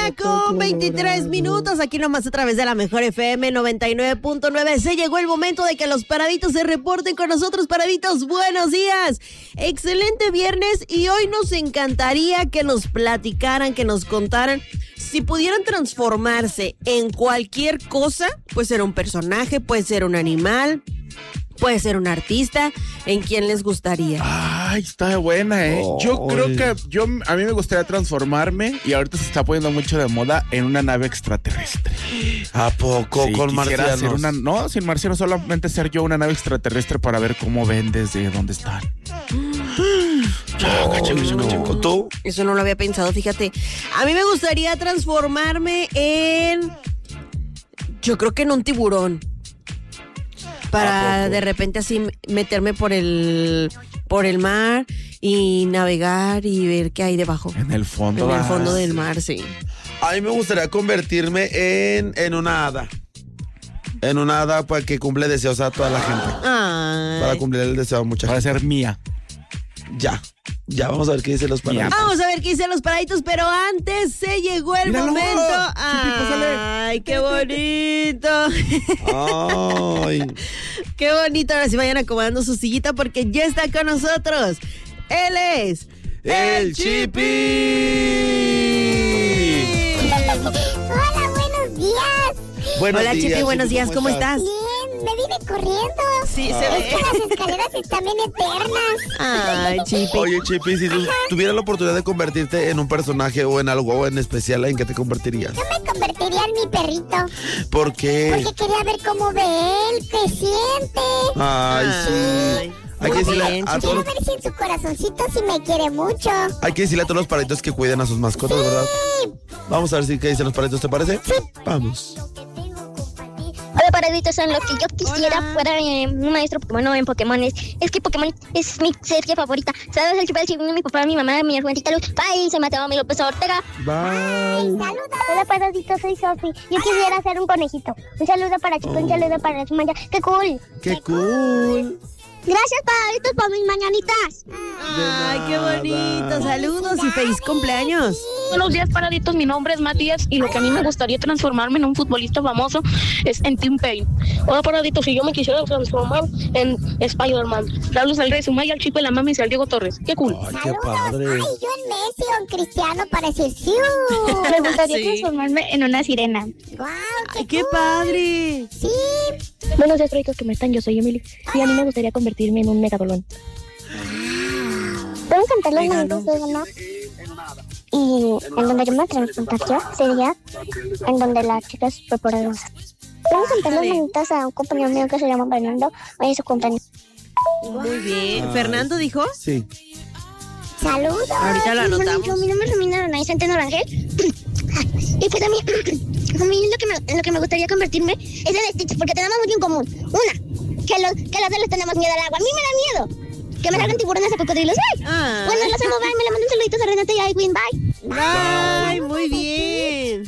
con 23 minutos, aquí nomás a través de la Mejor FM 99.9. Se llegó el momento de que los paraditos se reporten con nosotros. Paraditos, buenos días. Excelente viernes y hoy nos encantaría que nos platicaran, que nos contaran si pudieran transformarse en cualquier cosa. Puede ser un personaje, puede ser un animal, puede ser un artista. ¿En quién les gustaría? Ay, está buena, ¿eh? Oh, yo creo que a mí me gustaría transformarme, y ahorita se está poniendo mucho de moda, en una nave extraterrestre. ¿A poco? Sí, Con quisiera marcianos. ser no, sin marcianos, solamente ser yo una nave extraterrestre para ver cómo ven desde dónde están. ¿Tú? Eso no lo había pensado, fíjate. A mí me gustaría transformarme en... Yo creo que en un tiburón. Para de repente así meterme por el mar y navegar y ver qué hay debajo. En el fondo. En el fondo del mar, sí. A mí me gustaría convertirme en una hada. En una hada para que cumple deseos a toda la gente. Ay. Para cumplir el deseo a mucha Para gente. ser mía. Ya vamos a ver qué dicen los paraditos. Vamos a ver qué dicen los paraditos, pero antes se llegó el Míralo. momento. Pásale. Ay, qué bonito. Ay. Qué bonito. Ahora sí vayan acomodando su sillita porque ya está con nosotros. Él es ¡El Chipi! Hola, buenos días. Buenos Hola, días, Chipi, buenos días. ¿Cómo estás? Bien, me vine corriendo. Sí, se Es ve. que las escaleras están bien eternas. Ay, Chipi. Oye, Chipi, si tú tuvieras la oportunidad de convertirte en un personaje o en algo en especial, ¿en qué te convertirías? Yo me convertiría en mi perrito. ¿Por qué? Porque quería ver cómo ve él, qué siente. Ay, sí. Hay que muy decirle bien, a Chipi. todos, Quiero ver si en su corazoncito si me quiere mucho. hay que decirle a todos los paraditos que cuiden a sus mascotas, ¿verdad? Sí. Vamos a ver si qué dicen los paraditos, ¿te parece? Sí. Vamos. Hola, paraditos, en lo que yo quisiera Hola. fuera un maestro Pokémon o en Pokémon. Es que Pokémon es mi serie favorita. ¿Sabes? El Chipi, mi papá, mi mamá, mi hermanita Luz. Bye, soy Mateo, mi López Ortega. Bye. Hola, paraditos, soy Sofi. Yo quisiera ser un conejito. Un saludo para Chico, un saludo para Sumaya. ¡Qué cool! ¡Qué cool! Gracias, paraditos, por mis mañanitas. Ay, qué bonito. Saludos y feliz cumpleaños. Buenos días, paraditos. Mi nombre es Matías y lo que a mí me gustaría transformarme en un futbolista famoso es en Tim Payne. Hola, paraditos. Si yo me quisiera transformar en Spider-Man, darles al Rey Sumaya, al Chico y la Mami y al Diego Torres. ¡Qué cool! Ay, qué Saludos. padre. Ay, yo en Messi o en Cristiano para decir sí. Me gustaría Sí. transformarme en una sirena. Guau, Ay, qué padre. Sí. Buenos días, proyectos que me están. Yo soy Emily y a mí me gustaría convertirme en un megalodón. ¿Pueden cantar los Vegano. manitos de Gana? Y en donde yo me transportaría sería en donde las chicas preparadas. ¿Pueden cantar las Dale. manitas a un compañero mío que se llama Fernando? Hoy es su cumpleaños. Muy bien. ¿Fernando dijo? Sí. Saludos. Ahorita lo anotamos. Mi nombre es Romina Donay Centeno Rangel. Y pues a mí lo que me gustaría convertirme es en Stitch, porque tenemos mucho en común. Una, que los dos les tenemos miedo al agua. A mí me da miedo que me salgan tiburones a cocodrilos. ¡Ay! Ah. Bueno, los amo, bye. Me le mando un saludito a Renata y a Edwin, bye. Ay, muy bien.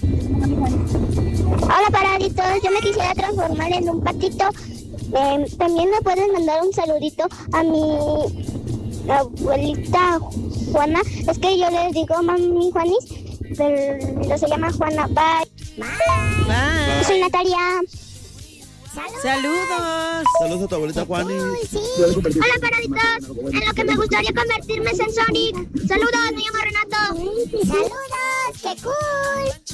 Hola, paraditos. Yo me quisiera transformar en un patito. También me pueden mandar un saludito a mi abuelita Juana. Es que yo les digo mami Juanis, pero se llama Juana. Bye. Bye. Soy Natalia. Saludos. Saludos a tu abuelita Juani. Sí. Hola, paraditos. En lo que me gustaría convertirme es en Sonic. Saludos, me llamo Renato. Saludos. Qué cool.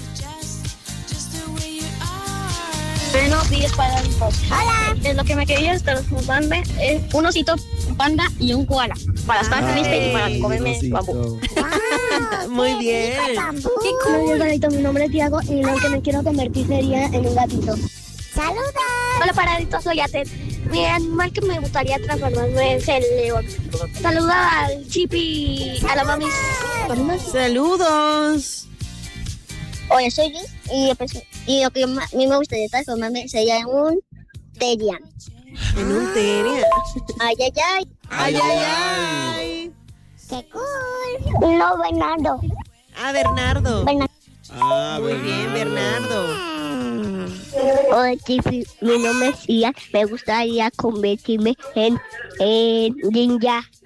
Buenos días, paraditos. Hola. En lo que me quería transformarme es un osito, un panda y un koala. Para estar triste y para comerme bambú. Wow, Muy qué bien. rico bambú. Hola, paraditos. Mi nombre es Tiago y lo que me quiero convertir sería en un gatito. Saludos. Hola, paraditos, soy Atet. Mi animal que me gustaría transformarme es el león. Saluda al Chipi, a la mami. Saludos. Hola, soy Liz y lo que a mí me gustaría transformarme sería en un terian. En un teria. Ay, ay, ay. Ay, ay, ay. Qué cool. No, Bernardo. Ah, Bernardo. Ah, Muy bien, Bernardo. Hola, Chipi. Mi nombre es Ian. Me gustaría convertirme en ninja.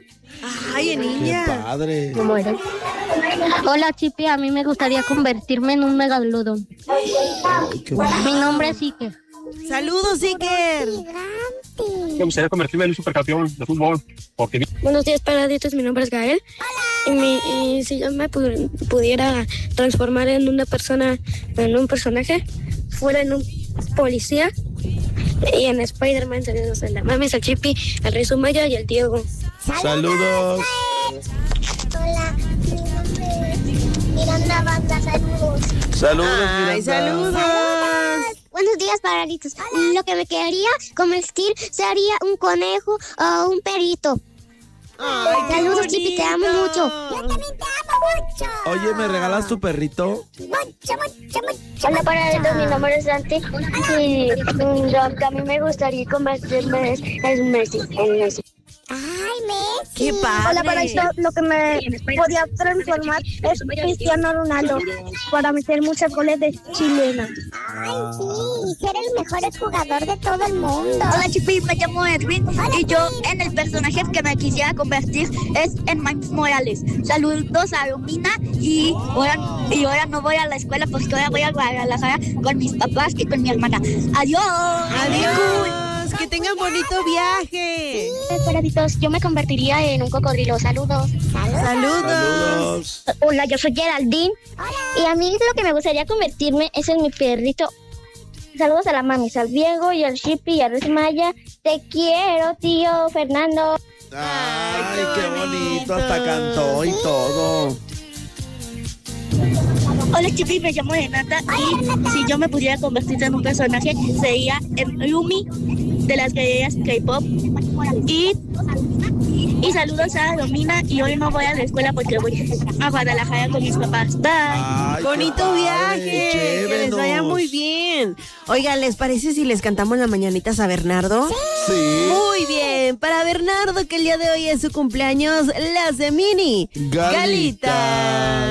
Ay, niña. Qué padre. Hola, Chipi, a mí me gustaría convertirme en un megalodón. Mi nombre es Iker. Saludos, Iker. Me gustaría convertirme en un supercampeón de fútbol. Porque... Buenos días, paraditos. Mi nombre es Gael. Y si yo me pudiera transformar en una persona, en un personaje, fuera en un policía. Y en Spider-Man tenemos a la Mames, al Chipi, al Rey Sumaya y al Diego. Saludos. Hola, mi nombre es Miranda Banda, saludos. Saludos, Ay, Miranda. saludos. Buenos días, paraditos. Lo que me quedaría convertir sería un conejo o un perito. Ay, qué Saludos, Chipi, te amo bonito. mucho. Yo también te amo mucho. Oye, ¿me regalas tu perrito? Mucho. Hola, paraditos. Mi nombre es Santi. Y lo que a mí me gustaría convertirme es Messi. En Messi. Ay, Messi. Qué padre. Hola, paraditos. Lo que me podría transformar es Cristiano Ronaldo para meter muchos goles de chilena. Ay, sí, ser el mejor jugador de todo el mundo. Hola, Chipi, me llamo Edwin y yo en el personaje que me quisiera convertir es en Miles Morales. Saludos a Romina y ahora no voy a la escuela porque ahora voy a Guadalajara con mis papás y con mi hermana. Adiós. Adiós. Que tengan bonito viaje. Paraditos, yo me convertiría en un cocodrilo. Saludos. Saludos. Hola, yo soy Geraldine y a mí lo que me gustaría convertirme es en mi perrito. Saludos a la mami, al Diego y al Chipi y a Luis Maya. Te quiero, tío Fernando. Ay, qué bonito. Hasta cantó y todo. Hola, Chipi, me llamo Renata y si yo me pudiera convertir en un personaje sería en Yumi de las guerreras K-pop y saludos a Romina y hoy no voy a la escuela porque voy a Guadalajara con mis papás. Bye. Ay, Bonito qué padre, viaje. Que les vaya llévenos. muy bien. Oigan, ¿les parece si les cantamos las mañanitas a Bernardo? Sí. Muy bien. Para Bernardo, que el día de hoy es su cumpleaños, las de Mini Galita.